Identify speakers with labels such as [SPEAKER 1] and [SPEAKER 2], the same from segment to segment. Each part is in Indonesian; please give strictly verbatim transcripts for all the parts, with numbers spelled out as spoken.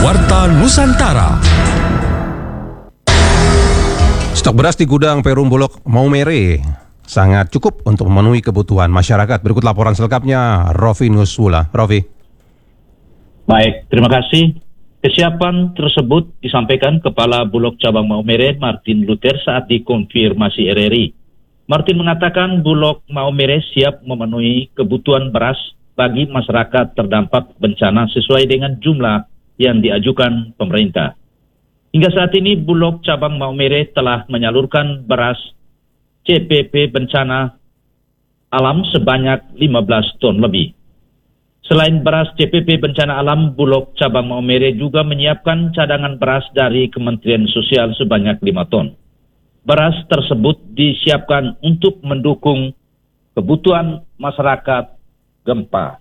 [SPEAKER 1] Warta Nusantara.
[SPEAKER 2] Stok beras di gudang Perum Bulog Maumere sangat cukup untuk memenuhi kebutuhan masyarakat. Berikut laporan selengkapnya Rofi Nuswula. Rofi.
[SPEAKER 3] Baik, terima kasih. Kesiapan tersebut disampaikan Kepala Bulog Cabang Maumere Martin Luther saat dikonfirmasi R R I. Martin mengatakan Bulog Maumere siap memenuhi kebutuhan beras bagi masyarakat terdampak bencana sesuai dengan jumlah yang diajukan pemerintah. Hingga saat ini Bulog Cabang Maumere telah menyalurkan beras C P P bencana alam sebanyak lima belas ton lebih. Selain beras C P P bencana alam, Bulog Cabang Maumere juga menyiapkan cadangan beras dari Kementerian Sosial sebanyak lima ton. Beras tersebut disiapkan untuk mendukung kebutuhan masyarakat gempa.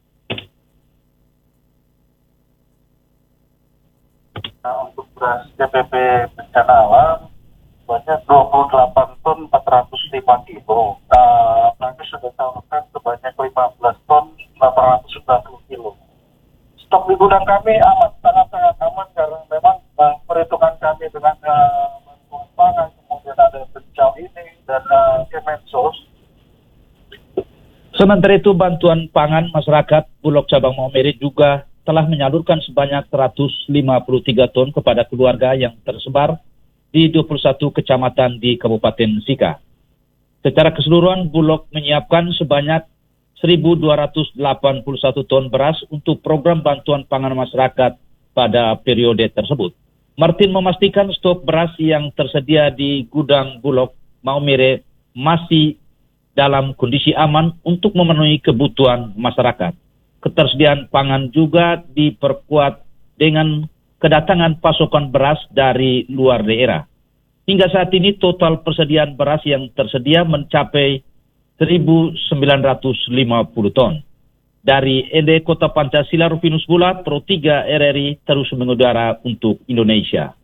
[SPEAKER 4] Nah, untuk beras C P P bencana alam sebanyak dua puluh delapan ton empat ratus lima kilo. Nah, kami sudah salurkan sebanyak lima belas ton delapan ratus sembilan puluh kilo. Stok di gudang kami aman, sangat-sangat aman karena memang uh, perhitungan kami dengan uh, bantuan pangan, kemudian ada pencau ini dan uh, Kemensos.
[SPEAKER 3] Sementara itu bantuan pangan masyarakat Bulog Cabang Maumere juga telah menyalurkan sebanyak seratus lima puluh tiga ton kepada keluarga yang tersebar di dua puluh satu kecamatan di Kabupaten Sika. Secara keseluruhan, Bulog menyiapkan sebanyak seribu dua ratus delapan puluh satu ton beras untuk program bantuan pangan masyarakat pada periode tersebut. Martin memastikan stok beras yang tersedia di gudang Bulog Maumere masih dalam kondisi aman untuk memenuhi kebutuhan masyarakat. Ketersediaan pangan juga diperkuat dengan kedatangan pasokan beras dari luar daerah. Hingga saat ini total persediaan beras yang tersedia mencapai seribu sembilan ratus lima puluh ton. Dari N D Kota Pancasila, Rufinus Bula, Pro tiga R R I terus mengudara untuk Indonesia.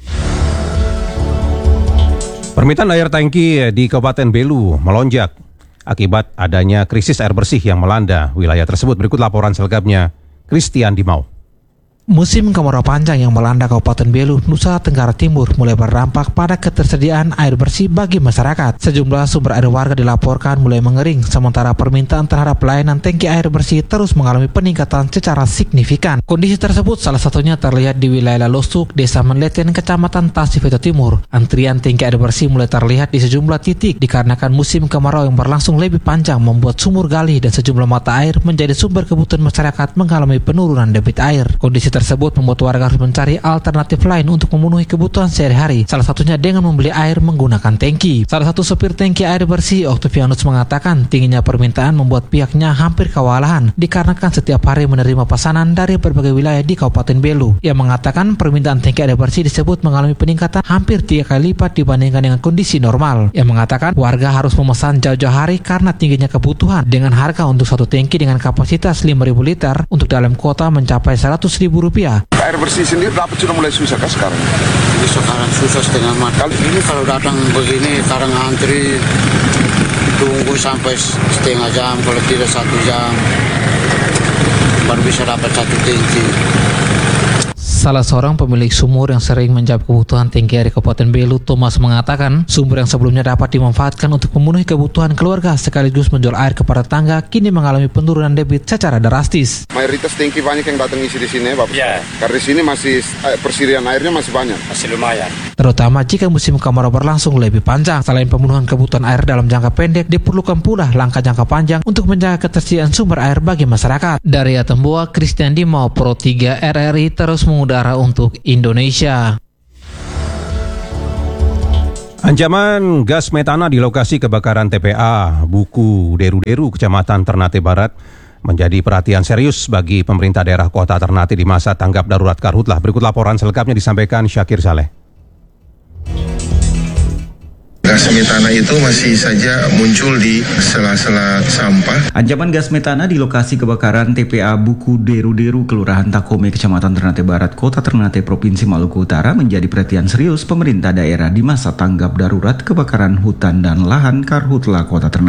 [SPEAKER 2] Permintaan air tangki di Kabupaten Belu melonjak akibat adanya krisis air bersih yang melanda wilayah tersebut. Berikut laporan selengkapnya Christian Dimau.
[SPEAKER 5] Musim kemarau panjang yang melanda Kabupaten Belu, Nusa Tenggara Timur mulai berdampak pada ketersediaan air bersih bagi masyarakat. Sejumlah sumber air warga dilaporkan mulai mengering, sementara permintaan terhadap pelayanan tangki air bersih terus mengalami peningkatan secara signifikan. Kondisi tersebut salah satunya terlihat di wilayah Lalosuk, Desa Menleten, Kecamatan Tasifeto Timur. Antrian tangki air bersih mulai terlihat di sejumlah titik dikarenakan musim kemarau yang berlangsung lebih panjang membuat sumur gali dan sejumlah mata air menjadi sumber kebutuhan masyarakat mengalami penurunan debit air. Kondisi tersebut membuat warga harus mencari alternatif lain untuk memenuhi kebutuhan sehari-hari, salah satunya dengan membeli air menggunakan tangki. Salah satu sopir tangki air bersih, Octavianus, mengatakan tingginya permintaan membuat pihaknya hampir kewalahan dikarenakan setiap hari menerima pesanan dari berbagai wilayah di Kabupaten Belu. Ia mengatakan permintaan tangki air bersih disebut mengalami peningkatan hampir tiga kali lipat dibandingkan dengan kondisi normal. Ia mengatakan warga harus memesan jauh-jauh hari karena tingginya kebutuhan, dengan harga untuk satu tangki dengan kapasitas lima ribu liter untuk dalam kota mencapai seratus ribu rupiah.
[SPEAKER 6] Air bersih sendiri dapat sudah mulai susah kan sekarang?
[SPEAKER 7] Ini sekarang susah setengah mati. Kali ini kalau datang begini, kadang antri, tunggu sampai setengah jam, kalau tidak satu jam, baru bisa dapat satu tangki.
[SPEAKER 5] Salah seorang pemilik sumur yang sering menjawab kebutuhan tangki air Kabupaten Belu, Thomas, mengatakan sumur yang sebelumnya dapat dimanfaatkan untuk memenuhi kebutuhan keluarga sekaligus menjual air kepada tetangga kini mengalami penurunan debit secara drastis.
[SPEAKER 6] Mayoritas tangki banyak yang datang isi di sini, Bapak.
[SPEAKER 7] Ya.
[SPEAKER 6] Karena di sini masih persediaan airnya masih banyak.
[SPEAKER 7] Masih lumayan.
[SPEAKER 5] Terutama jika musim kemarau berlangsung lebih panjang. Selain pemenuhan kebutuhan air dalam jangka pendek, diperlukan pula langkah jangka panjang untuk menjaga ketersediaan sumber air bagi masyarakat. Dari Atembua, Christian Dimau, Pro tiga R R I terus mengudara untuk Indonesia.
[SPEAKER 2] Ancaman gas metana di lokasi kebakaran T P A Buku Deru-Deru, Kecamatan Ternate Barat menjadi perhatian serius bagi pemerintah daerah Kota Ternate di masa tanggap darurat Karhutlah. Berikut laporan selengkapnya disampaikan Syakir Saleh.
[SPEAKER 8] Gas metana itu masih saja muncul di sela-sela sampah.
[SPEAKER 9] Ancaman gas metana di lokasi kebakaran T P A Buku Deru-Deru, Kelurahan Takome, Kecamatan Ternate Barat, Kota Ternate, Provinsi Maluku Utara menjadi perhatian serius pemerintah daerah di masa tanggap darurat kebakaran hutan dan lahan Karhutlah Kota Ternate.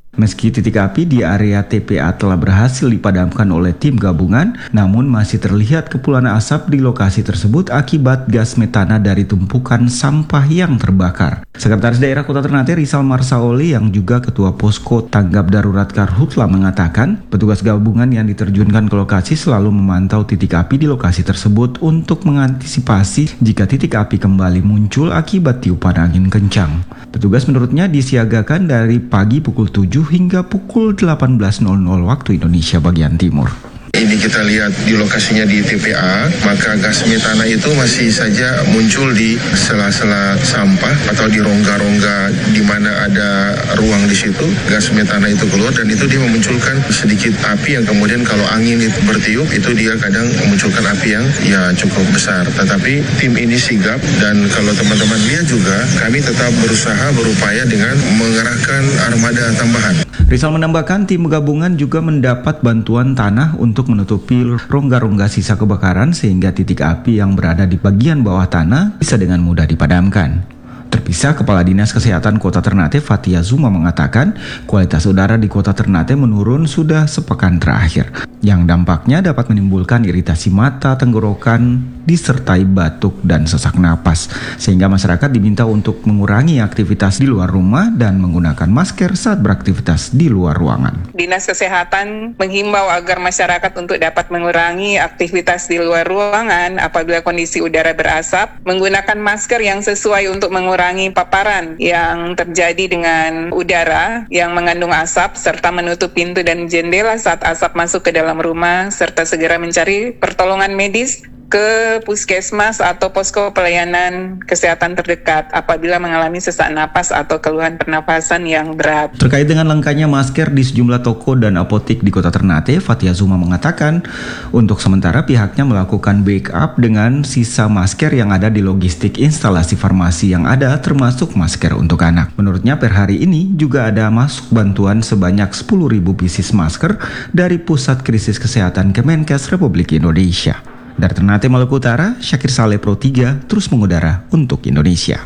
[SPEAKER 9] Meski titik api di area T P A telah berhasil dipadamkan oleh tim gabungan, namun masih terlihat kepulan asap di lokasi tersebut akibat gas metana dari tumpukan sampah yang terbakar. Sekretaris Daerah Kota Ternate Rizal Marsaoli yang juga Ketua Posko Tanggap Darurat Karhutla mengatakan, petugas gabungan yang diterjunkan ke lokasi selalu memantau titik api di lokasi tersebut untuk mengantisipasi jika titik api kembali muncul akibat tiupan angin kencang. Petugas menurutnya disiagakan dari pagi pukul tujuh hingga pukul delapan belas nol nol waktu Indonesia bagian timur.
[SPEAKER 8] Ini kita lihat di lokasinya di T P A, maka gas metana itu masih saja muncul di sela-sela sampah atau di rongga-rongga di mana ada ruang di situ. Gas metana itu keluar dan itu dia memunculkan sedikit api yang kemudian kalau angin itu bertiup itu dia kadang memunculkan api yang ya cukup besar. Tetapi tim ini sigap dan kalau teman-teman lihat juga kami tetap berusaha berupaya dengan mengerahkan armada tambahan.
[SPEAKER 9] Rizal menambahkan tim gabungan juga mendapat bantuan tanah untuk menutupi rongga-rongga sisa kebakaran sehingga titik api yang berada di bagian bawah tanah bisa dengan mudah dipadamkan. Terpisah, Kepala Dinas Kesehatan Kota Ternate Fatia Zuma mengatakan kualitas udara di Kota Ternate menurun sudah sepekan terakhir, yang dampaknya dapat menimbulkan iritasi mata, tenggorokan, disertai batuk dan sesak napas, sehingga masyarakat diminta untuk mengurangi aktivitas di luar rumah dan menggunakan masker saat beraktivitas di luar ruangan.
[SPEAKER 1] Dinas Kesehatan menghimbau agar masyarakat untuk dapat mengurangi aktivitas di luar ruangan apabila kondisi udara berasap, menggunakan masker yang sesuai untuk mengurangi mengurangi paparan yang terjadi dengan udara yang mengandung asap serta menutup pintu dan jendela saat asap masuk ke dalam rumah serta segera mencari pertolongan medis ke puskesmas atau posko pelayanan kesehatan terdekat apabila mengalami sesak napas atau keluhan pernapasan yang berat.
[SPEAKER 9] Terkait dengan langkanya masker di sejumlah toko dan apotik di Kota Ternate, Fatia Zuma mengatakan untuk sementara pihaknya melakukan backup dengan sisa masker yang ada di logistik instalasi farmasi yang ada termasuk masker untuk anak. Menurutnya per hari ini juga ada masuk bantuan sebanyak sepuluh ribu pieces masker dari Pusat Krisis Kesehatan Kemenkes Republik Indonesia. Dari Ternate, Maluku Utara, Syakir Saleh Pro tiga terus mengudara untuk Indonesia.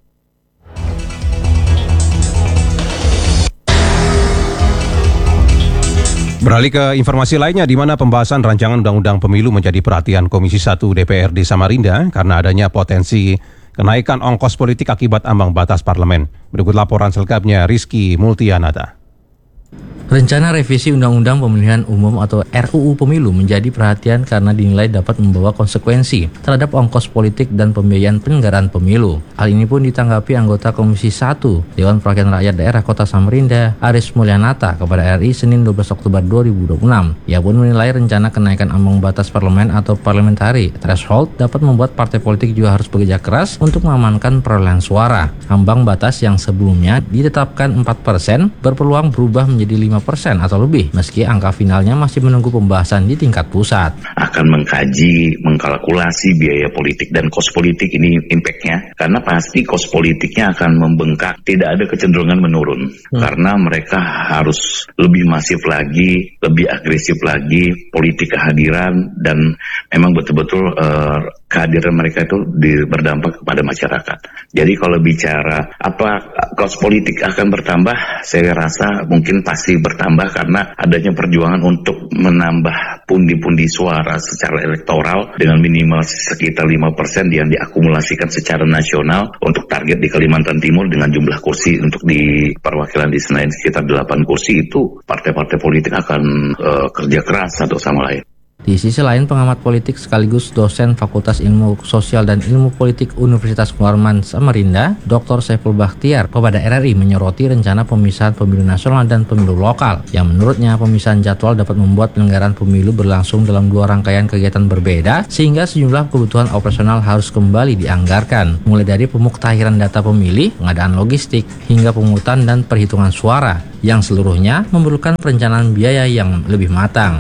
[SPEAKER 2] Beralih ke informasi lainnya, di mana pembahasan rancangan Undang-Undang Pemilu menjadi perhatian Komisi satu D P R D Samarinda karena adanya potensi kenaikan ongkos politik akibat ambang batas parlemen. Berikut laporan selengkapnya Rizky Multianata.
[SPEAKER 10] Rencana revisi Undang-Undang Pemilihan Umum atau R U U Pemilu menjadi perhatian karena dinilai dapat membawa konsekuensi terhadap ongkos politik dan pembiayaan penyelenggaraan pemilu. Hal ini pun ditanggapi anggota Komisi satu Dewan Perwakilan Rakyat Daerah Kota Samarinda, Aris Mulyanata kepada R I Senin dua belas Oktober dua ribu dua puluh enam. Ia pun menilai rencana kenaikan ambang batas parlemen atau parliamentary threshold dapat membuat partai politik juga harus bekerja keras untuk mengamankan perolehan suara. Ambang batas yang sebelumnya ditetapkan empat persen berpeluang berubah menjadi lima persen atau lebih, meski angka finalnya masih menunggu pembahasan di tingkat pusat.
[SPEAKER 11] Akan mengkaji, mengkalkulasi biaya politik dan kos politik ini impact-nya, karena pasti kos politiknya akan membengkak, tidak ada kecenderungan menurun, hmm. karena mereka harus lebih masif lagi, lebih agresif lagi, politik kehadiran, dan memang betul-betul uh, kehadiran mereka itu di, berdampak kepada masyarakat. Jadi kalau bicara apa kos politik akan bertambah, saya rasa mungkin pasti bertambah karena adanya perjuangan untuk menambah pundi-pundi suara secara elektoral dengan minimal sekitar lima persen yang diakumulasikan secara nasional untuk target di Kalimantan Timur dengan jumlah kursi untuk di perwakilan di Senayan sekitar delapan kursi. Itu partai-partai politik akan uh, kerja keras satu sama lain.
[SPEAKER 10] Di sisi lain, pengamat politik sekaligus dosen Fakultas Ilmu Sosial dan Ilmu Politik Universitas Muhammadiyah Samarinda, Doktor Saiful Bakhtiar, kepada R R I menyoroti rencana pemisahan pemilu nasional dan pemilu lokal, yang menurutnya pemisahan jadwal dapat membuat penyelenggaraan pemilu berlangsung dalam dua rangkaian kegiatan berbeda, sehingga sejumlah kebutuhan operasional harus kembali dianggarkan, mulai dari pemuktahiran data pemilih, pengadaan logistik, hingga pemungutan dan perhitungan suara, yang seluruhnya memerlukan perencanaan biaya yang lebih matang.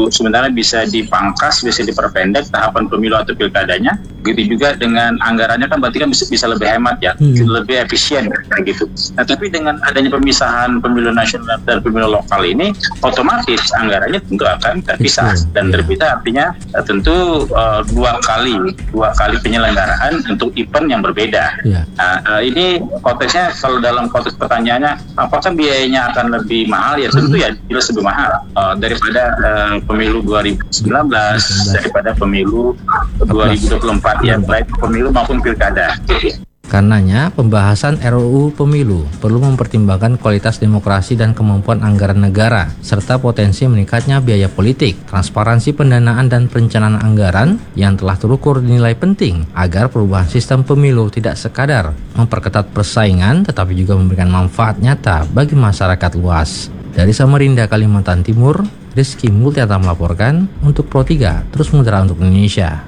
[SPEAKER 12] sebenarnya bisa dipangkas, bisa diperpendek tahapan pemilu atau pilkadanya. Begitu juga dengan anggarannya kan berarti kan bisa, bisa lebih hemat ya, hmm. lebih efisien kayak gitu. Nah tapi dengan adanya pemisahan pemilu nasional dan pemilu lokal ini, otomatis anggarannya tentu akan terpisah dan terpisah artinya uh, tentu uh, dua kali dua kali penyelenggaraan untuk event yang berbeda. Yeah. Nah, uh, ini konteksnya kalau dalam konteks pertanyaannya, apakah biayanya akan lebih mahal? Ya tentu ya jelas lebih mahal uh, daripada uh, pemilu dua ribu sembilan belas, daripada pemilu dua ribu dua puluh empat ya, baik pemilu maupun pilkada.
[SPEAKER 10] Karenanya, pembahasan R U U Pemilu perlu mempertimbangkan kualitas demokrasi dan kemampuan anggaran negara, serta potensi meningkatnya biaya politik, transparansi pendanaan dan perencanaan anggaran yang telah terukur dinilai penting agar perubahan sistem pemilu tidak sekadar memperketat persaingan, tetapi juga memberikan manfaat nyata bagi masyarakat luas. Dari Samarinda, Kalimantan Timur, Rizky Multiata melaporkan untuk Pro tiga, terus mengudara untuk Indonesia.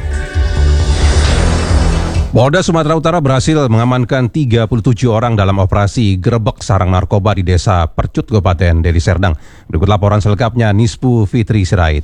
[SPEAKER 2] Polda Sumatera Utara berhasil mengamankan tiga puluh tujuh orang dalam operasi gerebek sarang narkoba di Desa Percut, Kabupaten Deli Serdang. Berikut laporan selengkapnya Nispu Fitri Sirait.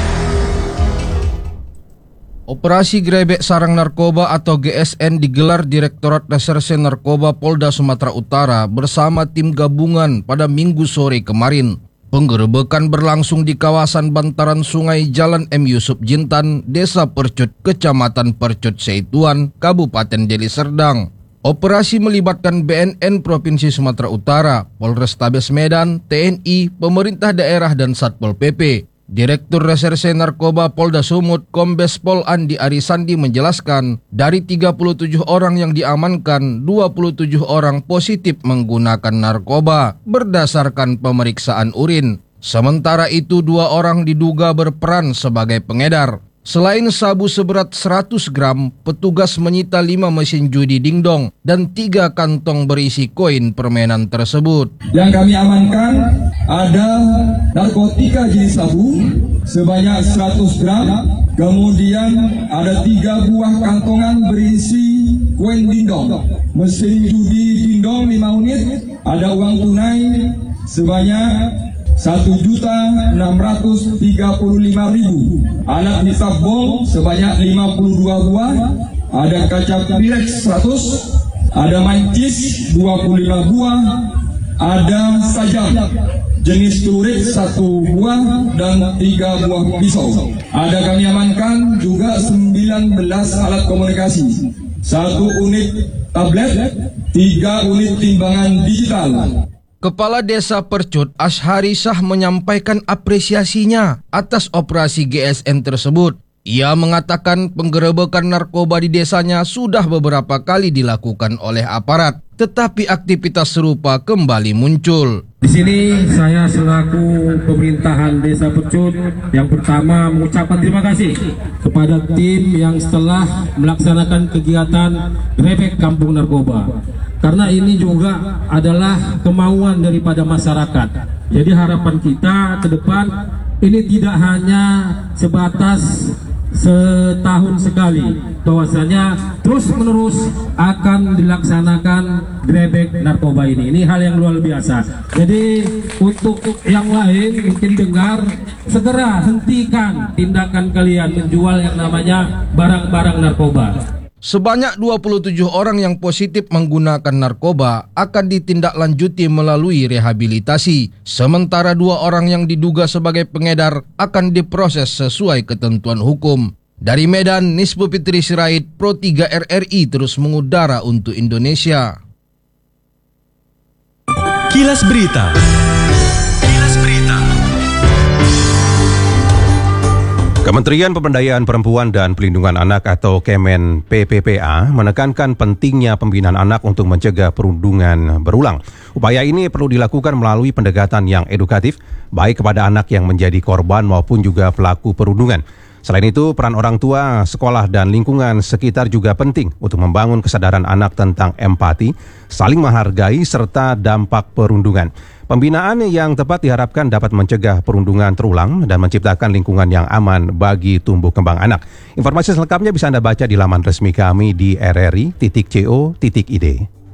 [SPEAKER 13] Operasi Gerebek Sarang Narkoba atau G S N digelar Direktorat Reserse Narkoba Polda Sumatera Utara bersama tim gabungan pada Minggu sore kemarin. Penggerebekan berlangsung di kawasan bantaran sungai Jalan M. Yusuf Jintan, Desa Percut, Kecamatan Percut Seituan, Kabupaten Deli Serdang. Operasi melibatkan B N N Provinsi Sumatera Utara, Polrestabes Medan, T N I, pemerintah daerah dan Satpol P P. Direktur Reserse Narkoba Polda Sumut, Kombes Pol Andi Arisandi menjelaskan, dari tiga puluh tujuh orang yang diamankan, dua puluh tujuh orang positif menggunakan narkoba berdasarkan pemeriksaan urin. Sementara itu, dua orang diduga berperan sebagai pengedar. Selain sabu seberat seratus gram, petugas menyita lima mesin judi dingdong dan tiga kantong berisi koin permainan tersebut.
[SPEAKER 14] Yang kami amankan ada narkotika jenis sabu sebanyak seratus gram, kemudian ada tiga buah kantongan berisi koin dingdong, mesin judi dingdong lima unit, ada uang tunai sebanyak satu juta enam ratus tiga puluh lima ribu, alat hisap bom sebanyak lima puluh dua buah, ada kaca Pirex seratus, ada mancis dua puluh lima buah, ada sajam jenis celurit satu buah dan tiga buah pisau. Ada kami amankan juga sembilan belas alat komunikasi, satu unit tablet, tiga unit timbangan digital.
[SPEAKER 13] Kepala Desa Percut, Ashari Shah, menyampaikan apresiasinya atas operasi G S N tersebut. Ia mengatakan penggerebekan narkoba di desanya sudah beberapa kali dilakukan oleh aparat, tetapi aktivitas serupa kembali muncul.
[SPEAKER 15] Di sini saya selaku pemerintahan Desa Percut yang pertama mengucapkan terima kasih kepada tim yang setelah melaksanakan kegiatan Gerebek Kampung Narkoba. Karena ini juga adalah kemauan daripada masyarakat. Jadi harapan kita ke depan ini tidak hanya sebatas setahun sekali, bahwasanya terus menerus akan dilaksanakan gerebek narkoba ini. Ini hal yang luar biasa. Jadi untuk yang lain mungkin dengar, segera hentikan tindakan kalian menjual yang namanya barang-barang narkoba.
[SPEAKER 13] Sebanyak dua puluh tujuh orang yang positif menggunakan narkoba akan ditindaklanjuti melalui rehabilitasi. Sementara dua orang yang diduga sebagai pengedar akan diproses sesuai ketentuan hukum. Dari Medan, Nispu Fitri Sirait, Pro tiga R R I terus mengudara untuk Indonesia.
[SPEAKER 16] Kilas Berita. Kilas Berita.
[SPEAKER 2] Kementerian Pemberdayaan Perempuan dan Pelindungan Anak atau Kemen P P P A menekankan pentingnya pembinaan anak untuk mencegah perundungan berulang. Upaya ini perlu dilakukan melalui pendekatan yang edukatif, baik kepada anak yang menjadi korban maupun juga pelaku perundungan. Selain itu, peran orang tua, sekolah, dan lingkungan sekitar juga penting untuk membangun kesadaran anak tentang empati, saling menghargai, serta dampak perundungan. Pembinaan yang tepat diharapkan dapat mencegah perundungan terulang dan menciptakan lingkungan yang aman bagi tumbuh kembang anak. Informasi selengkapnya bisa Anda baca di laman resmi kami di r r i titik co titik i d.